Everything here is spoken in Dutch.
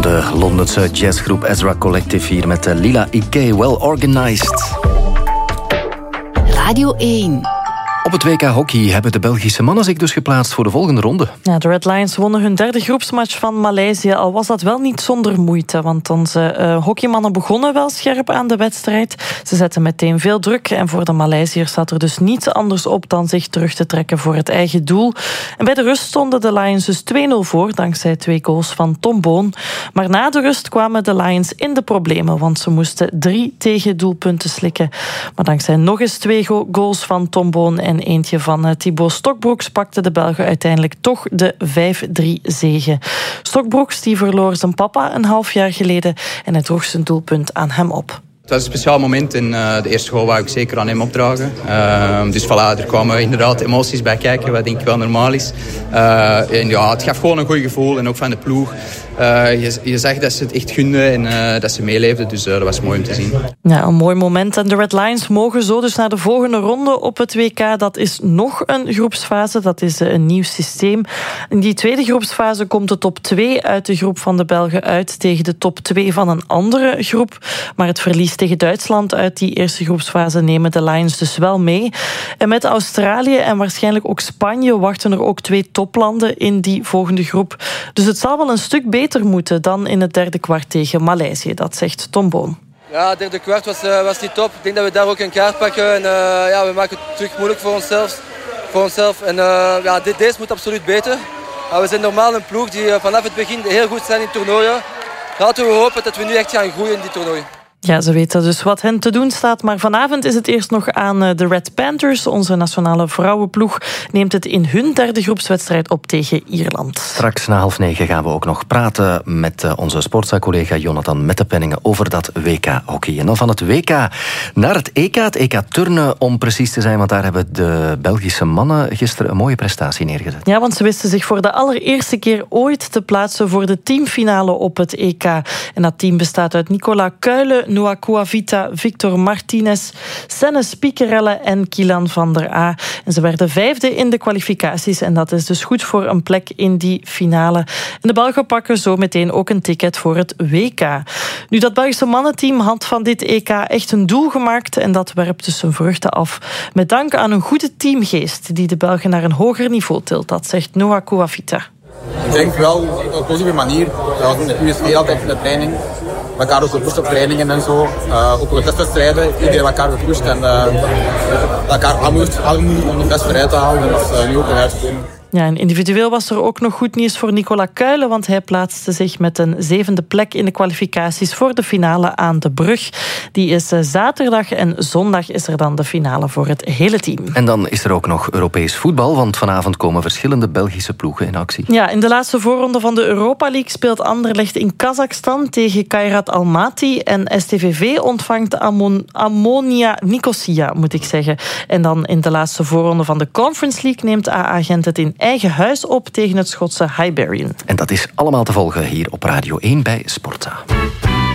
De Londense jazzgroep Ezra Collective hier met Lila Iké, Well Organized. Radio 1. Op het WK Hockey hebben de Belgische mannen zich dus geplaatst voor de volgende ronde. Ja, de Red Lions wonnen hun derde groepsmatch van Maleisië, al was dat wel niet zonder moeite, want onze hockeymannen begonnen wel scherp aan de wedstrijd. Ze zetten meteen veel druk en voor de Maleisiërs zat er dus niets anders op dan zich terug te trekken voor het eigen doel. En bij de rust stonden de Lions dus 2-0 voor, dankzij 2 goals van Tom Boon. Maar na de rust kwamen de Lions in de problemen, want ze moesten 3 tegendoelpunten slikken. Maar dankzij nog eens 2 goals van Tom Boon en eentje van Thibaut Stokbroeks pakten de Belgen uiteindelijk toch de 5-3 zege. Stokbroeks die verloor zijn papa een half jaar geleden en hij droeg zijn doelpunt aan hem op. Het was een speciaal moment en de eerste goal wou ik zeker aan hem opdragen. Dus voilà, er kwamen inderdaad emoties bij kijken, wat denk ik wel normaal is. En ja, het gaf gewoon een goed gevoel en ook van de ploeg. Je zag dat ze het echt gunden en dat ze meeleefden, dus dat was mooi om te zien. Ja, een mooi moment. En de Red Lions mogen zo dus naar de volgende ronde op het WK. Dat is nog een groepsfase, dat is een nieuw systeem. In die tweede groepsfase komt de top 2 uit de groep van de Belgen uit tegen de top 2 van een andere groep. Maar het verlies tegen Duitsland uit die eerste groepsfase nemen de Lions dus wel mee. En met Australië en waarschijnlijk ook Spanje wachten er ook 2 toplanden in die volgende groep. Dus het zal wel een stuk beter moeten dan in het derde kwart tegen Maleisië, dat zegt Tom Boon. Ja, het derde kwart was niet top. Ik denk dat we daar ook een kaart pakken en we maken het terug moeilijk voor onszelf. En deze moet absoluut beter. We zijn normaal een ploeg die vanaf het begin heel goed zijn in toernooien. Laten we hopen dat we nu echt gaan groeien in die toernooi. Ja, ze weten dus wat hen te doen staat. Maar vanavond is het eerst nog aan de Red Panthers. Onze nationale vrouwenploeg neemt het in hun derde groepswedstrijd op tegen Ierland. Straks na 8:30 gaan we ook nog praten met onze sportza-collega Jonathan Mettepenningen over dat WK-hockey. En dan van het WK naar het EK turnen om precies te zijn. Want daar hebben de Belgische mannen gisteren een mooie prestatie neergezet. Ja, want ze wisten zich voor de allereerste keer ooit te plaatsen voor de teamfinale op het EK. En dat team bestaat uit Nicolas Kuijlen, Noah Coavita, Victor Martinez, Senne Spikerelle en Kilan van der A. En ze werden 5e in de kwalificaties en dat is dus goed voor een plek in die finale. En de Belgen pakken zo meteen ook een ticket voor het WK. Nu, dat Belgische mannenteam had van dit EK echt een doel gemaakt en dat werpt dus zijn vruchten af. Met dank aan een goede teamgeest die de Belgen naar een hoger niveau tilt, dat zegt Noah Coavita. Ik denk wel op een positieve manier. Dat was een goede sfeer altijd in de training. We elkaar ook gepusht op trainingen en zo. Ook op de testwedstrijden heeft iedereen elkaar gepusht en elkaar aanmoedigt om de best eruit te halen. En dat is nu ook een uitgekomen. Ja, en individueel was er ook nog goed nieuws voor Nicolas Kuijlen, want hij plaatste zich met een 7e plek in de kwalificaties voor de finale aan de Brug. Die is zaterdag en zondag is er dan de finale voor het hele team. En dan is er ook nog Europees voetbal, want vanavond komen verschillende Belgische ploegen in actie. Ja, in de laatste voorronde van de Europa League speelt Anderlecht in Kazachstan tegen Kairat Almaty en STVV ontvangt Ammonia Nicosia, moet ik zeggen. En dan in de laatste voorronde van de Conference League neemt AA Gent het in eigen huis op tegen het Schotse Hibernian. En dat is allemaal te volgen hier op Radio 1 bij Sportza.